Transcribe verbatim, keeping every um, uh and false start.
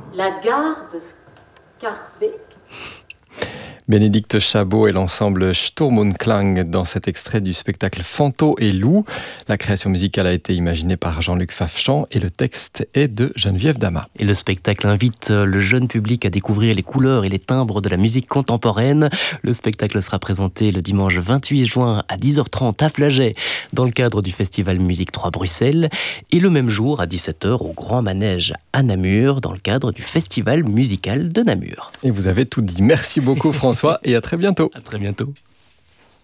La gare de Schaerbeek. Bénédicte Chabot et l'ensemble Sturm und Klang dans cet extrait du spectacle Fanto et Loup. La création musicale a été imaginée par Jean-Luc Fafchamp et le texte est de Geneviève Damas. Et le spectacle invite le jeune public à découvrir les couleurs et les timbres de la musique contemporaine. Le spectacle sera présenté le dimanche vingt-huit juin à dix heures trente à Flagey dans le cadre du Festival Musique trois Bruxelles et le même jour à dix-sept heures au Grand Manège à Namur dans le cadre du Festival musical de Namur. Et vous avez tout dit. Merci beaucoup François et à très bientôt. À très bientôt.